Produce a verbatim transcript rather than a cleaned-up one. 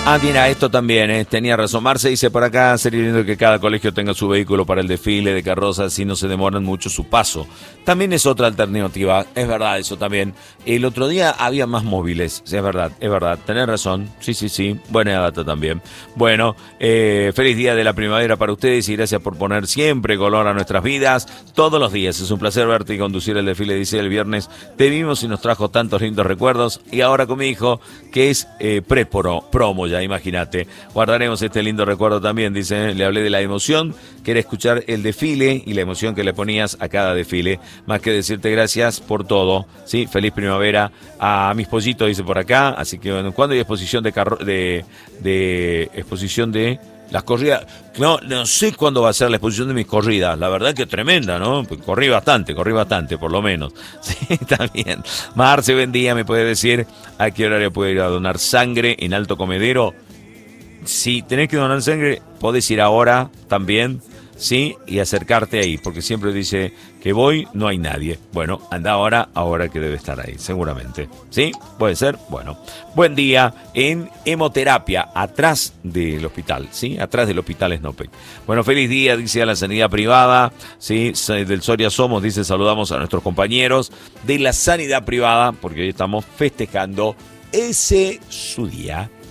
Ah, mira, esto también, ¿eh? Tenía razón. Marce dice por acá, sería lindo que cada colegio tenga su vehículo para el desfile de carrozas, así no se demoran mucho su paso. También es otra alternativa, es verdad eso también. El otro día había más móviles, sí, es verdad, es verdad, tenés razón. Sí, sí, sí, buena data también. Bueno, eh, feliz día de la primavera para ustedes y gracias por poner siempre color a nuestras vidas. Todos los días es un placer verte y conducir el desfile, dice el viernes. Te vimos y nos trajo tantos lindos recuerdos. Y ahora con mi hijo, que es eh, preporo, promo ya. Imagínate, guardaremos este lindo recuerdo también, dice, le hablé de la emoción, que era escuchar el desfile y la emoción que le ponías a cada desfile, más que decirte gracias por todo, sí, feliz primavera a mis pollitos, dice por acá, así que bueno, ¿cuándo hay exposición de carro de, de exposición de las corridas? No, no sé cuándo va a ser la exposición de mis corridas, la verdad que tremenda, ¿no? Corrí bastante, corrí bastante, por lo menos. Sí, está bien. Marce, buen día, ¿me puede decir a qué horario puede ir a donar sangre en Alto Comedero? Si tenés que donar sangre, podés ir ahora también, sí, y acercarte ahí, porque siempre dice que voy, no hay nadie. Bueno, anda ahora, ahora que debe estar ahí, seguramente. ¿Sí? ¿Puede ser? Bueno. Buen día en hemoterapia, atrás del hospital, ¿sí? Atrás del hospital Snopec. Bueno, feliz día, dice a la sanidad privada, ¿sí? Del Soria Somos, dice, saludamos a nuestros compañeros de la sanidad privada, porque hoy estamos festejando ese su día.